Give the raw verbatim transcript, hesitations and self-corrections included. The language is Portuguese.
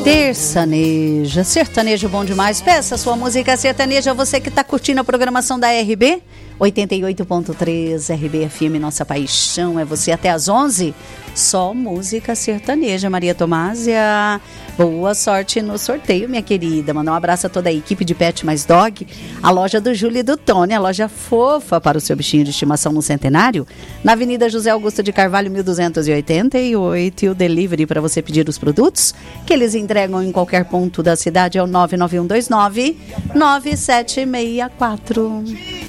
Terçaneja, sertanejo bom demais. Peça sua música sertaneja, você que está curtindo a programação da R B oitenta e oito ponto três, R B F M, nossa paixão é você até às onze. Só música sertaneja. Maria Tomásia, boa sorte no sorteio, minha querida. Mandar um abraço a toda a equipe de Pet Mais Dog, a loja do Júlio e do Tony, a loja fofa para o seu bichinho de estimação no Centenário, na Avenida José Augusto de Carvalho, mil duzentos e oitenta e oito. E o delivery para você pedir os produtos que eles entregam em qualquer ponto da cidade é o nove nove um dois nove nove sete seis quatro.